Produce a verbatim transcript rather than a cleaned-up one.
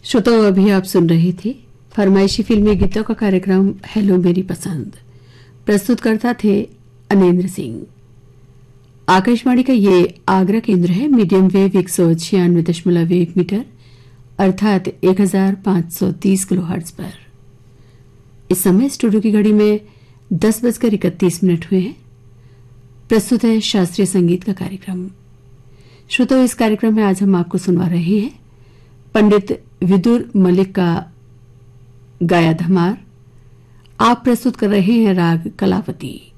श्रोताओं, अभी आप सुन रहे थे फरमाइशी फिल्मी गीतों का कार्यक्रम हेलो मेरी पसंद। प्रस्तुतकर्ता थे अनेंद्र सिंह। आकाशवाणी का ये आगरा केंद्र है। मीडियम वेव एक सौ छियानवे दशमलव एक मीटर अर्थात एक हजार पांच सौ तीस किलो हर्ट्ज पर। इस समय स्टूडियो की घड़ी में दस बजकर इकतीस मिनट हुए हैं। प्रस्तुत है शास्त्रीय संगीत का कार्यक्रम। श्रोताओं, इस कार्यक्रम में आज हम आपको सुनवा रहे हैं पंडित विदुर मलिक का गाया धमार। आप प्रस्तुत कर रहे हैं राग कलावती।